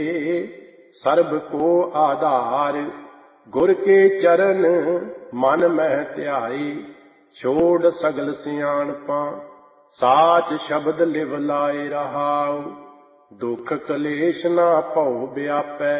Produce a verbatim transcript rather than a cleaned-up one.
ਸਰਬ ਕੋ ਆਧਾਰ। ਗੁਰ ਕੇ ਚਰਨ ਮਨ ਮਹਿ ਧਿਆਈ, ਛੋੜ ਸਗਲ ਸਿਆਣਪਾਂ ਸਾਚ ਸ਼ਬਦ ਲਿਵ ਲਾਏ ਰਹਾਉ। ਦੁਖ ਕਲੇਸ਼ ਨਾ ਭਉ ਵਿਆਪੈ,